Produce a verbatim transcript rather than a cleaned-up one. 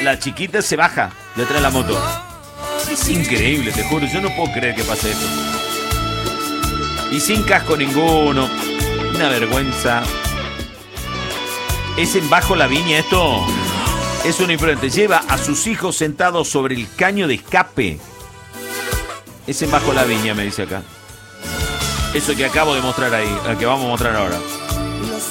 la chiquita se baja detrás de la moto. Es increíble, te juro, yo no puedo creer que pase esto. Y sin casco ninguno. Una vergüenza. ¿Es en Bajo la Viña esto? Es un imprudente. Lleva a sus hijos sentados sobre el caño de escape. Es en Bajo la Viña, me dice acá. Eso que acabo de mostrar ahí, el que vamos a mostrar ahora.